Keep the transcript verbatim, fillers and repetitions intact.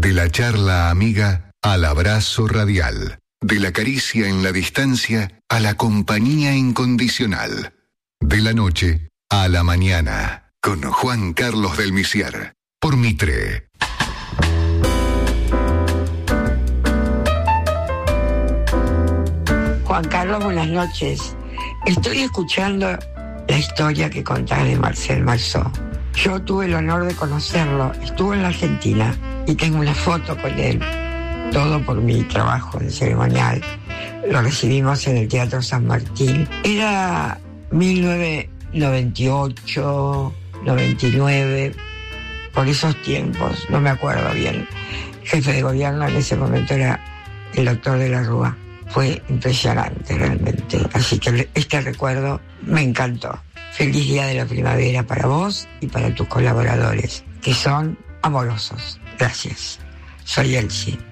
De la charla amiga al abrazo radial. De la caricia en la distancia a la compañía incondicional. De la noche a la mañana. Con Juan Carlos del Misier. Por Mitre. Juan Carlos, buenas noches. Estoy escuchando la historia que contás de Marcel Marceau. Yo tuve el honor de conocerlo. Estuvo en la Argentina y tengo una foto con él. Todo por mi trabajo en ceremonial. Lo recibimos en el Teatro San Martín. Era mil novecientos noventa y ocho, noventa y nueve, por esos tiempos, no me acuerdo bien. Jefe de gobierno en ese momento era el doctor de la Rúa. Fue impresionante realmente. Así que este recuerdo me encantó. Feliz Día de la Primavera para vos y para tus colaboradores, que son amorosos. Gracias. Soy Elsie.